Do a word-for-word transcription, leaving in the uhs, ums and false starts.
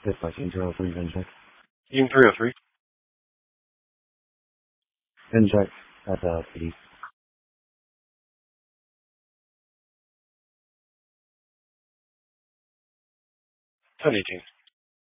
Dispatching zero three, VIN check. Team three oh three. VIN check at uh, P D. ten eighteen.